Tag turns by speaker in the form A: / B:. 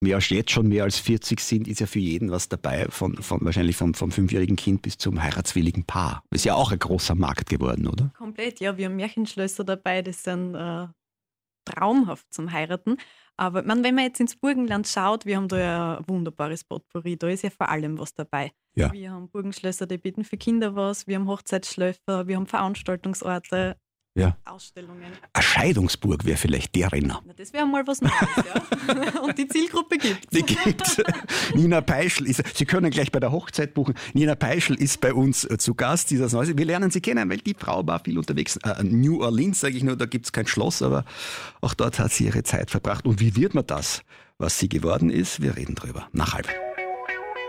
A: mehr als jetzt schon mehr als 40 sind, ist ja für jeden was dabei, wahrscheinlich vom 5-jährigen Kind bis zum heiratswilligen Paar. Ist ja auch ein großer Markt geworden, oder?
B: Komplett, ja. Wir haben Märchenschlösser dabei, das sind traumhaft zum Heiraten. Aber wenn man jetzt ins Burgenland schaut, wir haben da ja ein wunderbares Potpourri, da ist ja vor allem was dabei.
A: Ja.
B: Wir haben Burgenschlösser, die bieten für Kinder was, wir haben Hochzeitsschlösser, wir haben Veranstaltungsorte,
A: Ja.
B: Ausstellungen.
A: Eine Scheidungsburg wäre vielleicht der Renner.
B: Na, das wäre mal was Neues, ja. Und die Zielgruppe gibt's.
A: Die gibt's. Nina Peischl Sie können gleich bei der Hochzeit buchen. Nina Peischl ist bei uns zu Gast. Dieses Neues. Wir lernen sie kennen, weil die Frau war viel unterwegs. New Orleans, sage ich nur, da gibt's kein Schloss, aber auch dort hat sie ihre Zeit verbracht. Und wie wird man das, was sie geworden ist? Wir reden drüber. Nach halb.